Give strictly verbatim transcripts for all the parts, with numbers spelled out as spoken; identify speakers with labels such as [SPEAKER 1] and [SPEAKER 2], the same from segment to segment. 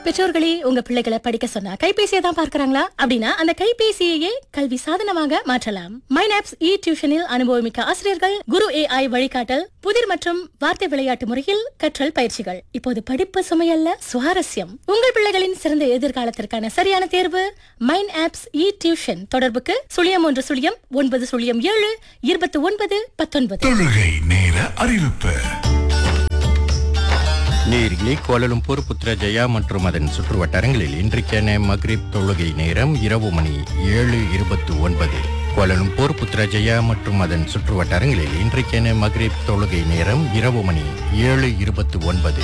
[SPEAKER 1] பெற்றோர்களே, உங்க பிள்ளைகளை படிக்க சொன்னா கைபேசியை தான் பார்க்கறாங்களா? அப்படின்னா அந்த கைபேசியையே கல்வி சாதனமாக மாற்றலாம். மைனாப்ஸ் இ டியூஷனில் அனுபவமிக்க ஆசிரியர்கள், குரு ஏஐ வழிகாட்டல், புதிர் மற்றும் வார்த்தை விளையாட்டு முறையில் கற்றல் பயிற்சிகள். இப்போது படிப்பு சுமையல்ல, சுவாரஸ்யம். உங்கள் பிள்ளைகளின் சிறந்த எதிர்காலத்திற்கான சரியான தேர்வு மைனாப்ஸ் இ டியூஷன். தொடர்புக்கு சுழியம் ஒன்று சுழியம் ஒன்பது சுழியம் ஏழு இருபத்தி ஒன்பது பத்தொன்பது.
[SPEAKER 2] தொழுகை நேர அறிவிப்பு.
[SPEAKER 3] நேரிலே கோலலும்பூர், புத்ரஜயா மற்றும் அதன் சுற்று வட்டாரங்களில் இன்றைக்கான மக்ரிப் தொழுகை நேரம் இரவு மணி ஏழு இருபத்தி ஒன்பது. கோலலும்பூர், புத்ரஜயா மற்றும் அதன் சுற்று வட்டாரங்களில் இன்றைக்கான மக்ரிப் தொழுகை நேரம் இரவு மணி ஏழு இருபத்தி ஒன்பது.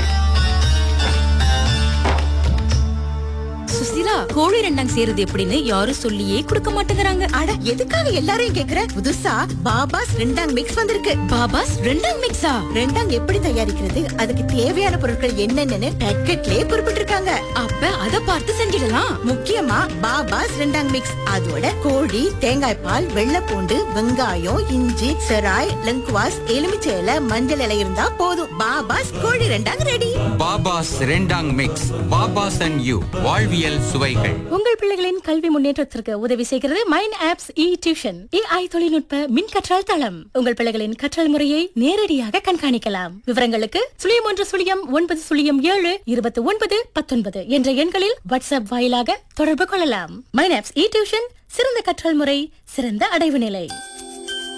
[SPEAKER 4] சுசிலா, கோழி ரெண்டாங் சேருது எப்படின்னு யாரும் சொல்லியே கொடுக்க மாட்டேங்கிறாங்க.
[SPEAKER 5] அட, எதுக்காக எல்லாரையும் கேக்குற? புதுசா பாபாஸ் ரெண்டாங் மிக்ஸ் வந்திருக்கு.
[SPEAKER 4] பாபாஸ் ரெண்டாங் மிக்ஸா?
[SPEAKER 5] ரெண்டாங் எப்படி தயாரிக்கிறது, அதுக்கு தேவையான பொருட்கள் என்னென்னு பேக்கெட்லயே குறிப்பிட்டிருக்காங்க.
[SPEAKER 4] அப்ப அத பார்த்து செஞ்சிடலாம்.
[SPEAKER 5] முக்கியமா பாபாஸ் ரெண்டாங் மிக்ஸ், அதோட கோழி, தேங்காய் பால், வெள்ளைப்பூண்டு, வெங்காயம், இஞ்சி, செராய், லங்குவாஸ், எலுமிச்சை இலை, மஞ்சள் இலை இருந்தா போதும். பாபாஸ் கோழி ரெண்டாங் ரெடி.
[SPEAKER 6] பாபாஸ் ரெண்டாங் மிக்ஸ். பாபாஸ் அண்ட் யூ, வாழ்வியல் சுவைகள்.
[SPEAKER 1] உங்கள் பிள்ளைகளின் கல்வி முன்னேற்றத்திற்கு உதவி செய்கிறது மைனாப்ஸ் இ டியூஷன். ஏஐ தொழில்நுட்ப மின் கற்றல் தளம். உங்கள் பிள்ளைகளின் கற்றல் முறையை நேரடியாக கண்காணிக்கலாம். விவரங்களுக்கு சுழியம் ஒன்று சுழியம் ஒன்பது சுழியம் ஏழு இருபத்தி ஒன்பது பத்தொன்பது என்ற எண்களில் வாட்ஸ்அப் வாயிலாக தொடர்பு கொள்ளலாம். மைனாப்ஸ் இ டியூஷன், சிறந்த கற்றல் முறை, சிறந்த அடைவு நிலை.